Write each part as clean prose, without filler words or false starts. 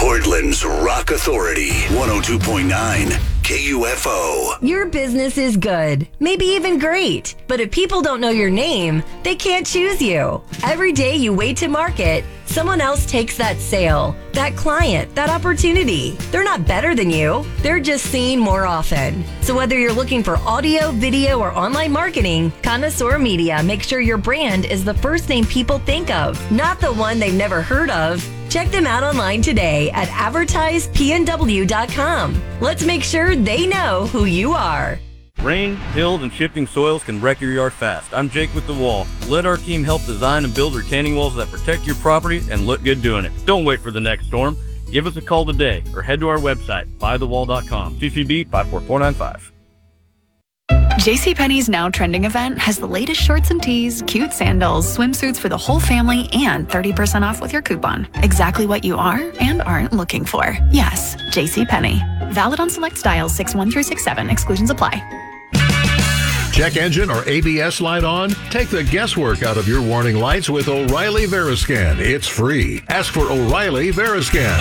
Portland's Rock Authority, 102.9 KUFO. Your business is good, maybe even great, but if people don't know your name, they can't choose you. Every day you wait to market, someone else takes that sale, that client, that opportunity. They're not better than you. They're just seen more often. So whether you're looking for audio, video, or online marketing, Connoisseur Media makes sure your brand is the first name people think of, not the one they've never heard of. Check them out online today at advertisepnw.com. Let's make sure they know who you are. Rain, hills, and shifting soils can wreck your yard fast. I'm Jake with The Wall. Let our team help design and build retaining walls that protect your property and look good doing it. Don't wait for the next storm. Give us a call today or head to our website, buythewall.com. CCB 54495. JCPenney's Now Trending event has the latest shorts and tees, cute sandals, swimsuits for the whole family, and 30% off with your coupon. Exactly what you are and aren't looking for. Yes, JCPenney. Valid on select styles 6-1 through 6-7. Exclusions apply. Check engine or ABS light on? Take the guesswork out of your warning lights with O'Reilly Veriscan. It's free. Ask for O'Reilly Veriscan.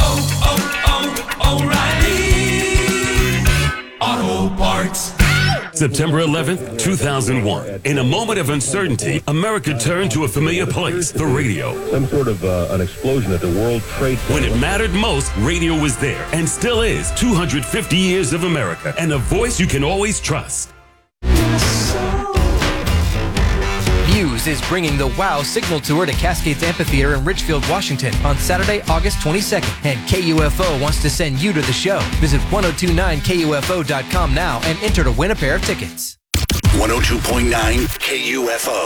O'Reilly Auto Parts. September 11th, 2001. In a moment of uncertainty, America turned to a familiar place, the radio. Some sort of an explosion at the World Trade Center. When it mattered most, radio was there and still is. 250 years of America and a voice you can always trust. Muse is bringing the WOW Signal Tour to Cascades Amphitheater in Richfield, Washington on Saturday, August 22nd. And KUFO wants to send you to the show. Visit 1029KUFO.com now and enter to win a pair of tickets. 102.9 KUFO.